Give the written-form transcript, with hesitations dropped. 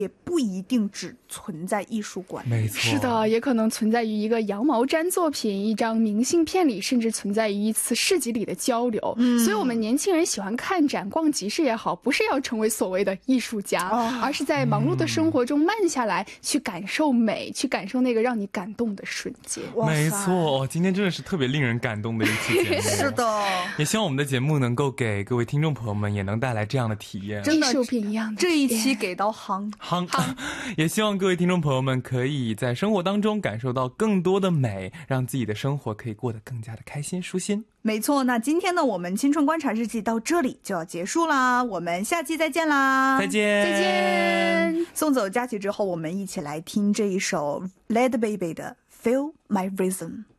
也不一定只存在艺术馆。 没错， 是的，也可能存在于一个羊毛毡作品、一张明信片里，甚至存在于一次市集里的交流。所以我们年轻人喜欢看展、逛集市也好，不是要成为所谓的艺术家，而是在忙碌的生活中慢下来，去感受美，去感受那个让你感动的瞬间。 没错，今天真的是特别令人感动的一期节目。 是的， 也希望我们的节目能够给各位听众朋友们也能带来这样的体验， 艺术品一样的这一期给到夯。 也希望各位听众朋友们可以在生活当中感受到更多的美，让自己的生活可以过得更加的开心舒心。 没错，那今天呢，我们青春观察日记到这里就要结束啦，我们下期再见啦！ 再见， 再见。 送走佳琪之后，我们一起来听这一首 Led Baby 的 Feel My Rhythm。